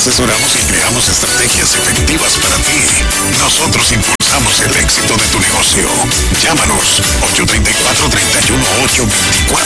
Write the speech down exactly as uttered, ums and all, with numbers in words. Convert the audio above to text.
asesoramos y creamos estrategias efectivas para ti. Nosotros impulsamos el éxito de tu negocio. Llámanos ocho tres cuatro, tres uno ocho, dos cuatro